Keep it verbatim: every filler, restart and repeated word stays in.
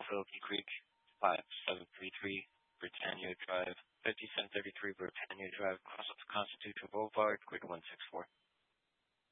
Oaken Creek, five seven three three Britannia Drive, fifty-seven thirty-three Britannia Drive, Constitution Boulevard, grid one six four.